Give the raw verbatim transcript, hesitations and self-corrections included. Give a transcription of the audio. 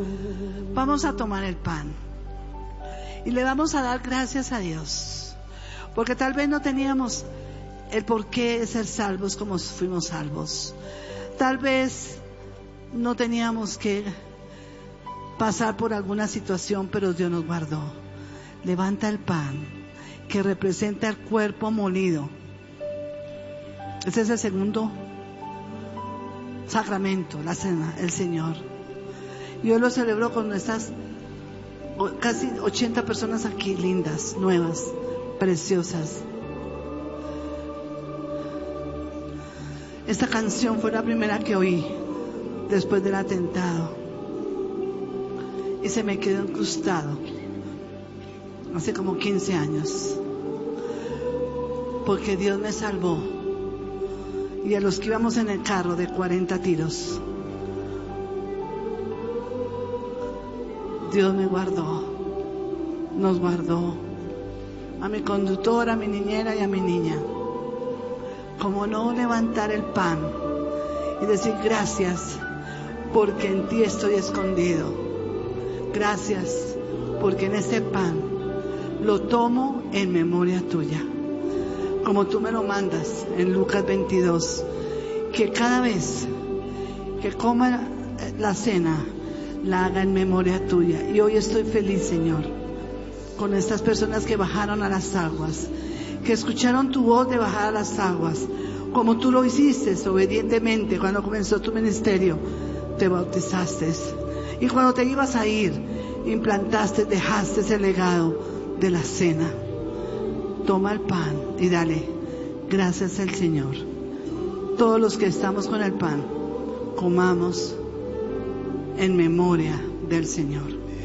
Vamos a tomar el pan y le vamos a dar gracias a Dios, porque tal vez no teníamos el por qué ser salvos como fuimos salvos. Tal vez no teníamos que pasar por alguna situación, pero Dios nos guardó. Levanta el pan que representa el cuerpo molido. Ese es el segundo sacramento, la cena, el Señor. Yo lo celebro con nuestras casi ochenta personas aquí, lindas, nuevas, preciosas. Esta canción fue la primera que oí después del atentado y se me quedó incrustado hace como quince años, porque Dios me salvó. Y a los que íbamos en el carro de cuarenta tiros, Dios me guardó, nos guardó, a mi conductora, a mi niñera y a mi niña. Como no levantar el pan y decir gracias porque en ti estoy escondido, gracias porque en este pan lo tomo en memoria tuya, como tú me lo mandas en Lucas veintidós, que cada vez que coma la cena la haga en memoria tuya. Y hoy estoy feliz, Señor, con estas personas que bajaron a las aguas, que escucharon tu voz de bajar a las aguas, como tú lo hiciste obedientemente cuando comenzó tu ministerio. Te bautizaste y cuando te ibas a ir, implantaste, dejaste ese legado de la cena. Toma el pan y dale gracias al Señor. Todos los que estamos con el pan, comamos en memoria del Señor.